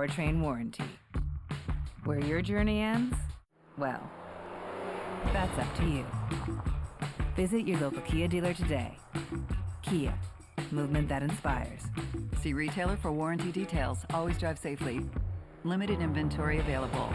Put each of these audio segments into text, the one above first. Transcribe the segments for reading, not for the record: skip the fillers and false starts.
powertrain warranty. Where your journey ends? Well, that's up to you. Visit your local Kia dealer today. Kia, movement that inspires. See retailer for warranty details. Always drive safely. Limited inventory available.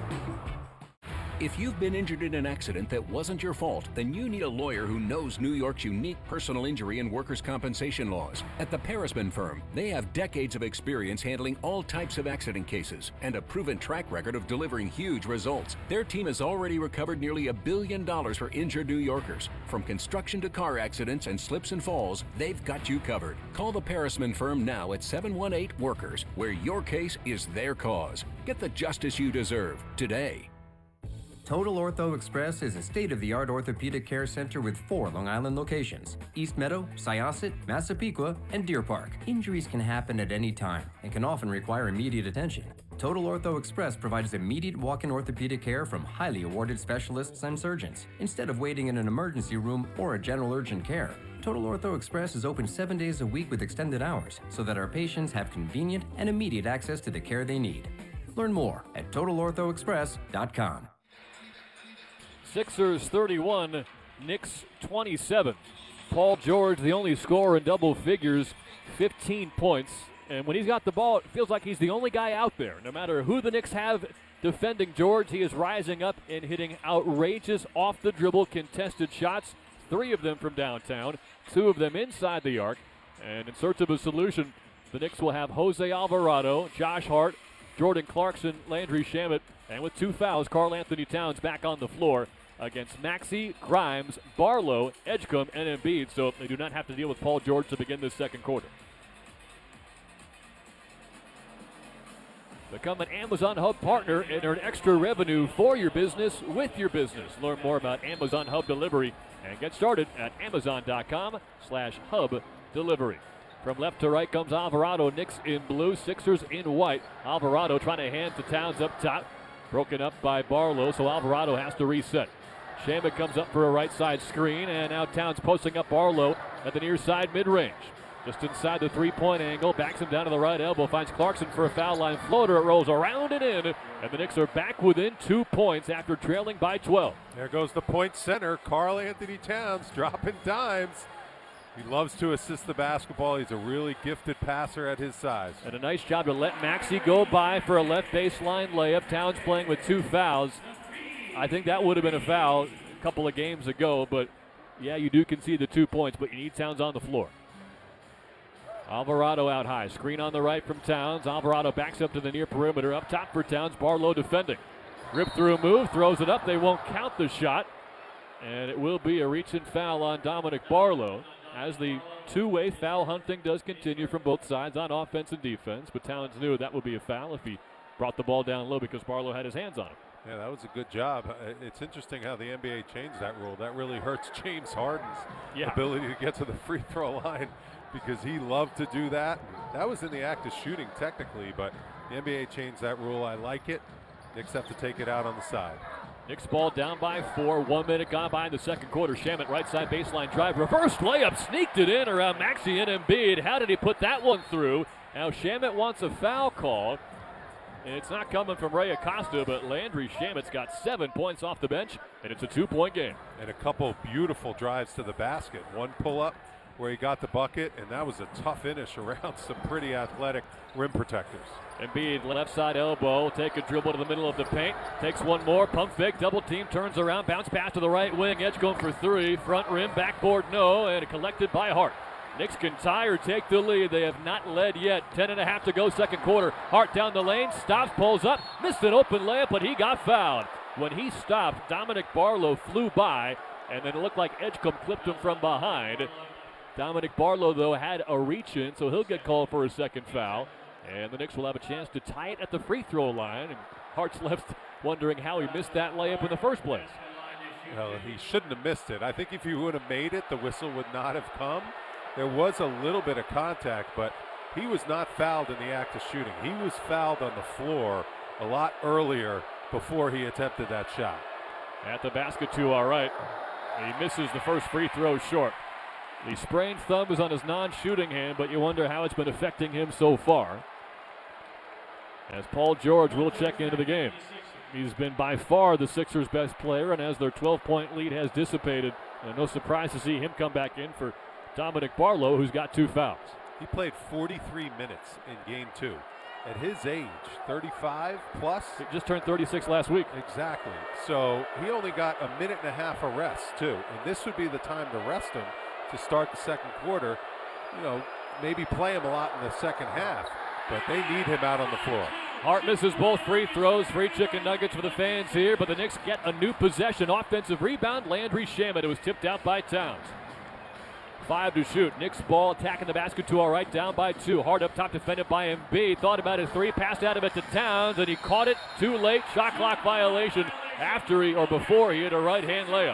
If you've been injured in an accident that wasn't your fault, then you need a lawyer who knows New York's unique personal injury and workers' compensation laws. At the Parisman Firm, they have decades of experience handling all types of accident cases and a proven track record of delivering huge results. Their team has already recovered nearly $1 billion for injured New Yorkers. From construction to car accidents and slips and falls, they've got you covered. Call the Parisman Firm now at 718-WORKERS, where your case is their cause. Get the justice you deserve today. Total Ortho Express is a state-of-the-art orthopedic care center with 4 Long Island locations: East Meadow, Syosset, Massapequa, and Deer Park. Injuries can happen at any time and can often require immediate attention. Total Ortho Express provides immediate walk-in orthopedic care from highly awarded specialists and surgeons, instead of waiting in an emergency room or a general urgent care. Total Ortho Express is open 7 days a week with extended hours so that our patients have convenient and immediate access to the care they need. Learn more at TotalOrthoExpress.com. Sixers 31, Knicks 27. Paul George, the only scorer in double figures, 15 points. And when he's got the ball, it feels like he's the only guy out there. No matter who the Knicks have defending George, he is rising up and hitting outrageous off-the-dribble contested shots, 3 of them from downtown, 2 of them inside the arc. And in search of a solution, the Knicks will have Jose Alvarado, Josh Hart, Jordan Clarkson, Landry Shamet, and with 2 fouls, Karl Anthony Towns back on the floor against Maxey, Grimes, Barlow, Edgecombe, and Embiid, so they do not have to deal with Paul George to begin this second quarter. Become an Amazon Hub partner and earn extra revenue for your business with your business. Learn more about Amazon Hub Delivery and get started at Amazon.com/Hub Delivery. From left to right comes Alvarado, Knicks in blue, Sixers in white. Alvarado trying to hand to Towns up top. Broken up by Barlow, so Alvarado has to reset. Shamet comes up for a right side screen, and now Towns posting up Barlow at the near side mid-range. Just inside the three-point angle, backs him down to the right elbow, finds Clarkson for a foul line floater. It rolls around and in, and the Knicks are back within 2 points after trailing by 12. There goes the point center, Karl Anthony Towns, dropping dimes. He loves to assist the basketball. He's a really gifted passer at his size. And a nice job to let Maxey go by for a left baseline layup. Towns playing with 2 fouls. I think that would have been a foul a couple of games ago, but yeah, you do concede the 2 points, but you need Towns on the floor. Alvarado out high. Screen on the right from Towns. Alvarado backs up to the near perimeter. Up top for Towns. Barlow defending. Rip through move. Throws it up. They won't count the shot. And it will be a reach and foul on Dominic Barlow as the two-way foul hunting does continue from both sides on offense and defense. But Towns knew that would be a foul if he brought the ball down low because Barlow had his hands on it. Yeah, that was a good job. It's interesting how the NBA changed that rule. That really hurts James Harden's ability to get to the free throw line because he loved to do that. That was in the act of shooting technically, but the NBA changed that rule. I like it. Knicks have to take it out on the side. Knicks ball down by 4. 1 minute gone by in the second quarter. Shamet right side baseline drive. Reversed layup. Sneaked it in around Maxey and Embiid. How did he put that one through? Now Shamet wants a foul call. And it's not coming from Ray Acosta, but Landry Shamet's got 7 points off the bench, and it's a 2-point game. And a couple beautiful drives to the basket. One pull-up where he got the bucket, and that was a tough finish around some pretty athletic rim protectors. Embiid, left side elbow, take a dribble to the middle of the paint, takes one more, pump fake, double team, turns around, bounce pass to the right wing, Edge going for 3, front rim, backboard no, and collected by Hart. Knicks can tie or take the lead. They have not led yet. 10.5 to go, second quarter. Hart down the lane, stops, pulls up, missed an open layup, but he got fouled. When he stopped, Dominic Barlow flew by, and then it looked like Edgecombe clipped him from behind. Dominic Barlow, though, had a reach in, so he'll get called for a second foul. And the Knicks will have a chance to tie it at the free throw line. And Hart's left wondering how he missed that layup in the first place. Well, he shouldn't have missed it. I think if he would have made it, the whistle would not have come. There was a little bit of contact, but he was not fouled in the act of shooting. He was fouled on the floor a lot earlier before he attempted that shot. At the basket, too, all right. He misses the first free throw short. The sprained thumb is on his non-shooting hand, but you wonder how it's been affecting him so far. as Paul George will check into the game. He's been by far the Sixers' best player, and as their 12-point lead has dissipated, no surprise to see him come back in for Dominic Barlow, who's got 2 fouls. He played 43 minutes in Game 2. At his age, 35 plus. He just turned 36 last week. Exactly. So he only got a minute and a half of rest, too. And this would be the time to rest him to start the second quarter. You know, maybe play him a lot in the second half, but they need him out on the floor. Hart misses both free throws. Free chicken nuggets for the fans here, but the Knicks get a new possession. Offensive rebound, Landry Shamet. It was tipped out by Towns. 5 to shoot. Knicks ball attacking the basket to our right, down by 2. Hard up top, defended by Embiid. Thought about his 3, passed out of it to Towns, and he caught it too late. Shot clock violation before he hit a right-hand layup.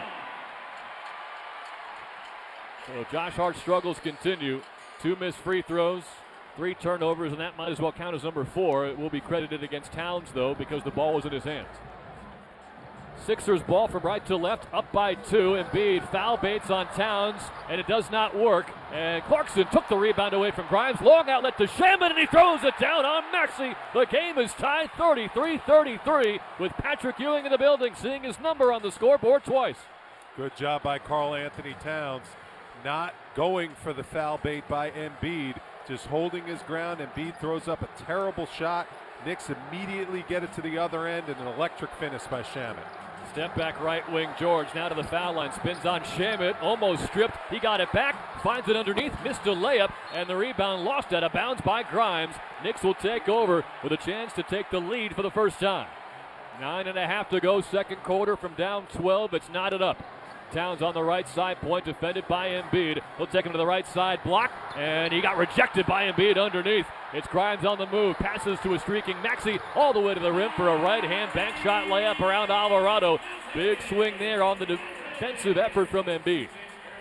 So Josh Hart's struggles continue. 2 missed free throws, 3 turnovers, and that might as well count as number 4. It will be credited against Towns, though, because the ball was in his hands. Sixers ball from right to left, up by 2. Embiid foul baits on Towns, and it does not work. And Clarkson took the rebound away from Grimes. Long outlet to Shamet, and he throws it down on Maxey. The game is tied 33-33 with Patrick Ewing in the building, seeing his number on the scoreboard twice. Good job by Karl Anthony Towns, not going for the foul bait by Embiid, just holding his ground. Embiid throws up a terrible shot. Knicks immediately get it to the other end, and an electric finish by Shamet. Step back right wing George now to the foul line, spins on Shamet, almost stripped. He got it back, finds it underneath, missed a layup, and the rebound lost out of bounds by Grimes. Knicks will take over with a chance to take the lead for the first time. 9.5 to go, second quarter from down 12. It's knotted up. Towns on the right side, point defended by Embiid. He'll take him to the right side, block, and he got rejected by Embiid underneath. It's Grimes on the move, passes to a streaking Maxey all the way to the rim for a right-hand bank shot layup around Alvarado. Big swing there on the defensive effort from Embiid.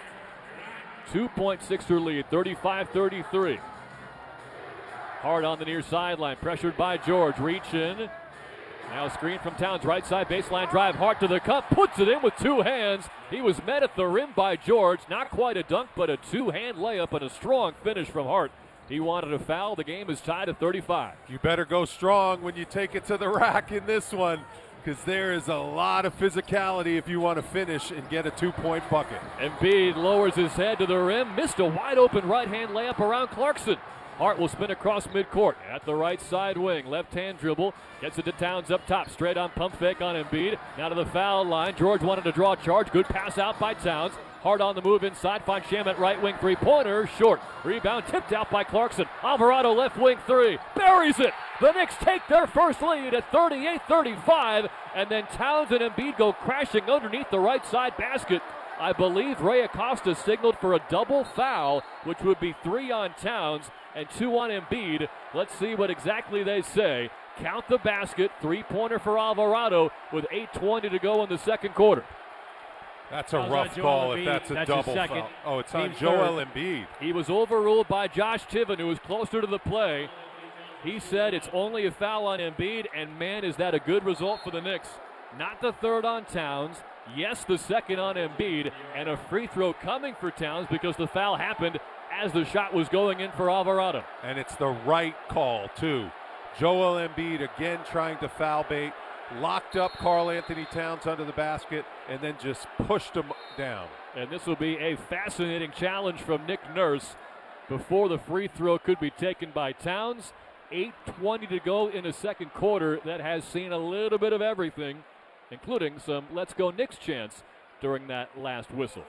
2-point Sixer lead, 35-33. Hard on the near sideline, pressured by George, reach in. Now screen from Towns, right side, baseline drive, Hart to the cup, puts it in with 2 hands. He was met at the rim by George. Not quite a dunk, but a 2-hand layup and a strong finish from Hart. He wanted a foul. The game is tied at 35. You better go strong when you take it to the rack in this one, because there is a lot of physicality if you want to finish and get a 2-point bucket. Embiid lowers his head to the rim, missed a wide open right-hand layup around Clarkson. Hart will spin across midcourt at the right side wing. Left-hand dribble. Gets it to Towns up top. Straight on pump fake on Embiid. Now to the foul line. George wanted to draw a charge. Good pass out by Towns. Hart on the move inside. Finds Shamet right wing three-pointer. Short. Rebound tipped out by Clarkson. Alvarado left wing 3. Buries it. The Knicks take their first lead at 38-35. And then Towns and Embiid go crashing underneath the right side basket. I believe Ray Acosta signaled for a double foul, which would be 3 on Towns and 2 on Embiid. Let's see what exactly they say. Count the basket, 3-pointer for Alvarado with 8:20 to go in the second quarter. That's a rough call if that's a double foul. Oh, it's on Joel Embiid. He was overruled by Josh Tiven, who was closer to the play. He said it's only a foul on Embiid, and man, is that a good result for the Knicks. Not the third on Towns. Yes, the second on Embiid, and a free throw coming for Towns because the foul happened as the shot was going in for Alvarado. And it's the right call, too. Joel Embiid again trying to foul bait, locked up Karl Anthony Towns under the basket, and then just pushed him down. And this will be a fascinating challenge from Nick Nurse before the free throw could be taken by Towns. 8:20 to go in the second quarter. That has seen a little bit of everything, including some let's go Knicks chants during that last whistle.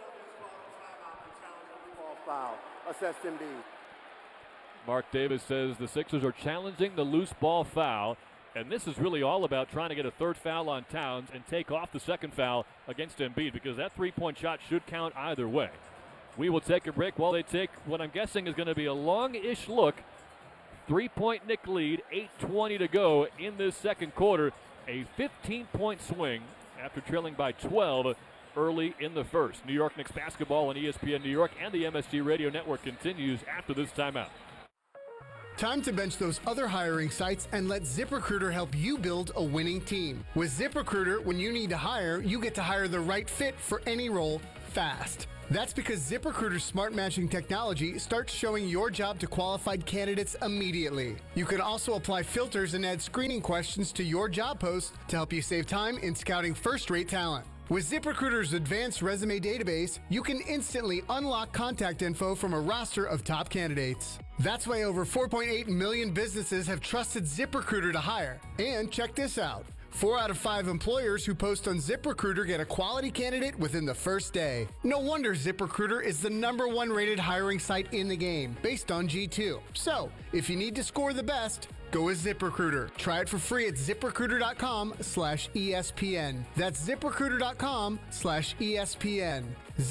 Foul. Assessed Embiid. Mark Davis says the Sixers are challenging the loose ball foul, and this is really all about trying to get a third foul on Towns and take off the second foul against Embiid, because that three-point shot should count either way. We will take a break while they take what I'm guessing is going to be a long-ish look. 3-point Knick lead, 8:20 to go in this second quarter. A 15-point swing after trailing by 12 early in the first. New York Knicks basketball on ESPN New York and the MSG Radio Network continues after this timeout. Time to bench those other hiring sites and let ZipRecruiter help you build a winning team. With ZipRecruiter, when you need to hire, you get to hire the right fit for any role fast. That's because ZipRecruiter's smart matching technology starts showing your job to qualified candidates immediately. You can also apply filters and add screening questions to your job post to help you save time in scouting first-rate talent. With ZipRecruiter's advanced resume database, you can instantly unlock contact info from a roster of top candidates. That's why over 4.8 million businesses have trusted ZipRecruiter to hire. And check this out. 4 out of 5 employers who post on ZipRecruiter get a quality candidate within the first day. No wonder ZipRecruiter is the #1 rated hiring site in the game, based on G2. So, if you need to score the best, go with ZipRecruiter. Try it for free at ZipRecruiter.com/ESPN. That's ZipRecruiter.com/ESPN.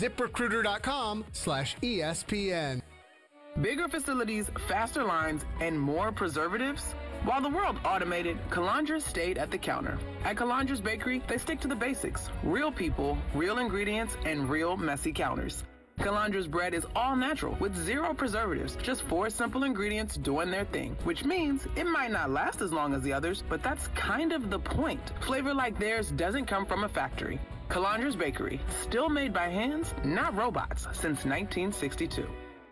ZipRecruiter.com/ESPN. Bigger facilities, faster lines, and more preservatives? While the world automated, Calandra stayed at the counter. At Calandra's Bakery, they stick to the basics. Real people, real ingredients, and real messy counters. Calandra's bread is all natural with 0 preservatives, just 4 simple ingredients doing their thing, which means it might not last as long as the others, but that's kind of the point. Flavor like theirs doesn't come from a factory. Calandra's Bakery, still made by hands, not robots, since 1962.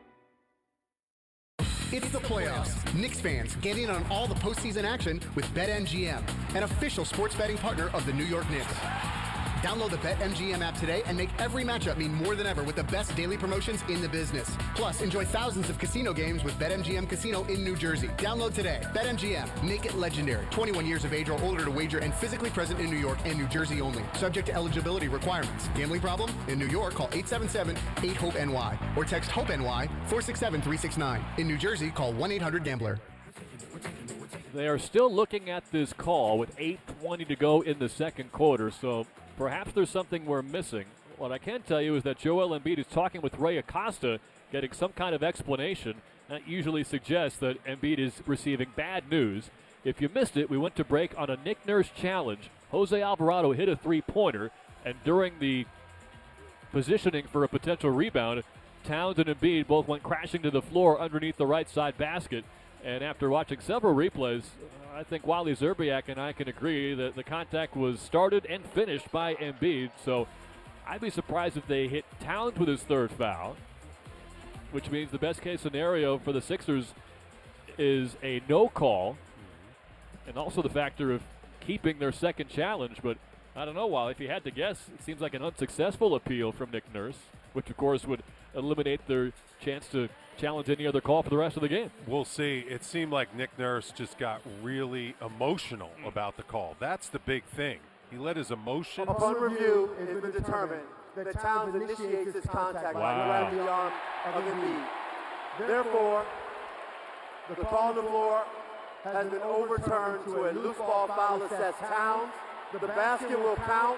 It's the playoffs. Knicks fans, get in on all the postseason action with BetMGM, an official sports betting partner of the New York Knicks. Download the BetMGM app today and make every matchup mean more than ever with the best daily promotions in the business. Plus, enjoy thousands of casino games with BetMGM Casino in New Jersey. Download today. BetMGM. Make it legendary. 21 years of age or older to wager and physically present in New York and New Jersey only. Subject to eligibility requirements. Gambling problem? In New York, call 877-8-HOPE-NY or text HOPE-NY 467-369. In New Jersey, call 1-800-GAMBLER. They are still looking at this call with 8:20 to go in the second quarter, so perhaps there's something we're missing. What I can tell you is that Joel Embiid is talking with Ray Acosta, getting some kind of explanation. That usually suggests that Embiid is receiving bad news. If you missed it, we went to break on a Nick Nurse challenge. Jose Alvarado hit a three-pointer, and during the positioning for a potential rebound, Towns and Embiid both went crashing to the floor underneath the right side basket. And after watching several replays, I think Wally Zerbiak and I can agree that the contact was started and finished by Embiid. So I'd be surprised if they hit Towns with his third foul, which means the best case scenario for the Sixers is a no call, and also the factor of keeping their second challenge. But I don't know, Wally, if you had to guess, it seems like an unsuccessful appeal from Nick Nurse, which of course would eliminate their chance to challenge any other call for the rest of the game. We'll see. It seemed like Nick Nurse just got really emotional about the call. That's the big thing. He let his emotions. Upon review, it has been determined that Towns initiates this contact around the arm of Embiid. Therefore, the call on the floor has been overturned to a loose ball foul that says Towns. The basket will count.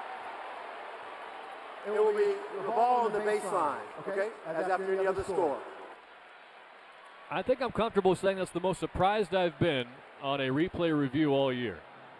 It will be the ball on the baseline, okay, as after any other score. I think I'm comfortable saying that's the most surprised I've been on a replay review all year.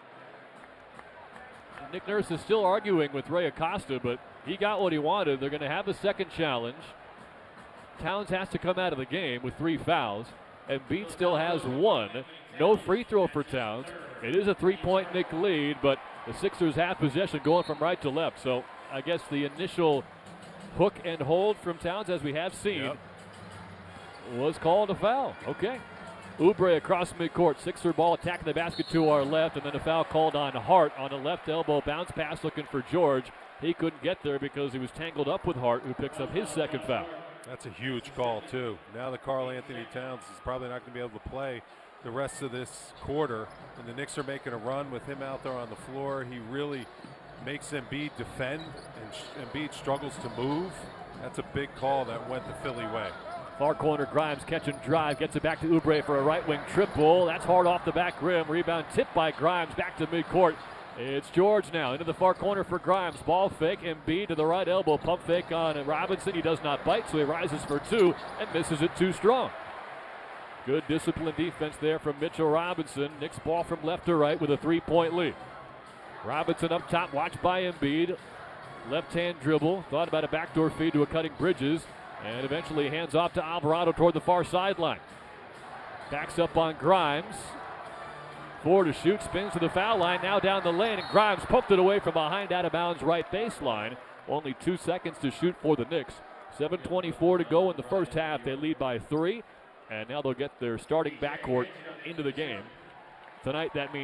Nick Nurse is still arguing with Ray Acosta, but he got what he wanted. They're going to have a second challenge. Towns has to come out of the game with 3 fouls. Embiid still has 1. No free throw for Towns. It is a 3-point Knick lead, but the Sixers have possession going from right to left. So I guess the initial hook and hold from Towns, as we have seen, was called a foul. Okay. Oubre across midcourt. Sixer ball attacking the basket to our left, and then a foul called on Hart on a left elbow bounce pass looking for George. He couldn't get there because he was tangled up with Hart, who picks up his second foul. That's a huge call, too. Now that Karl Anthony Towns is probably not going to be able to play the rest of this quarter, and the Knicks are making a run with him out there on the floor. He really makes Embiid defend, and Embiid struggles to move. That's a big call that went the Philly way. Far corner, Grimes catch and drive, gets it back to Oubre for a right wing triple. That's hard off the back rim. Rebound tipped by Grimes back to midcourt. It's George now into the far corner for Grimes. Ball fake, Embiid to the right elbow. Pump fake on Robinson. He does not bite, so he rises for 2 and misses it too strong. Good disciplined defense there from Mitchell Robinson. Knicks ball from left to right with a 3-point lead. Robinson up top, watched by Embiid. Left-hand dribble, thought about a backdoor feed to a cutting Bridges, and eventually hands off to Alvarado toward the far sideline. Backs up on Grimes. 4 to shoot, spins to the foul line, now down the lane, and Grimes pumped it away from behind, out of bounds right baseline. Only 2 seconds to shoot for the Knicks. 7:24 to go in the first half. They lead by 3, and now they'll get their starting backcourt into the game. Tonight, that means